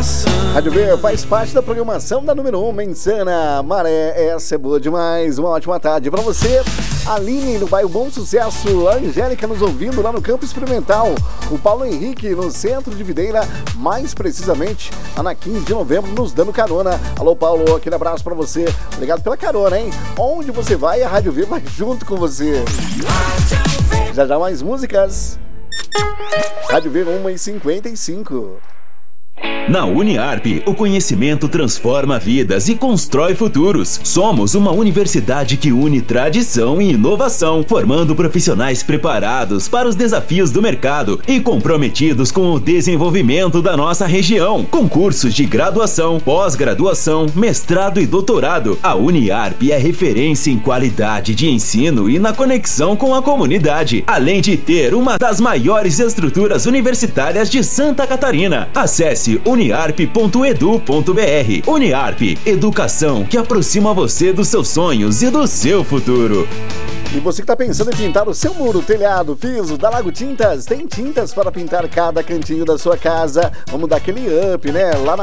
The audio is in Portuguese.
Rádio V faz parte da programação da número 1, Insana Maré. Essa é boa demais. Uma ótima tarde pra você. Aline no bairro Bom Sucesso. A Angélica nos ouvindo lá no Campo Experimental. O Paulo Henrique no centro de Videira, mais precisamente lá na 15 de novembro, nos dando carona. Alô, Paulo, aquele abraço pra você. Obrigado pela carona, hein? Onde você vai, a Rádio V vai junto com você. Já já mais músicas. Rádio V 1h55. Na Uniarp, o conhecimento transforma vidas e constrói futuros. Somos uma universidade que une tradição e inovação, formando profissionais preparados para os desafios do mercado e comprometidos com o desenvolvimento da nossa região. Com cursos de graduação, pós-graduação, mestrado e doutorado, a Uniarp é referência em qualidade de ensino e na conexão com a comunidade, além de ter uma das maiores estruturas universitárias de Santa Catarina. Acesse uniarp.edu.br. Uniarp, educação que aproxima você dos seus sonhos e do seu futuro. E você que está pensando em pintar o seu muro, telhado, piso, da Lago Tintas, tem tintas para pintar cada cantinho da sua casa. Vamos dar aquele up, né? Lá na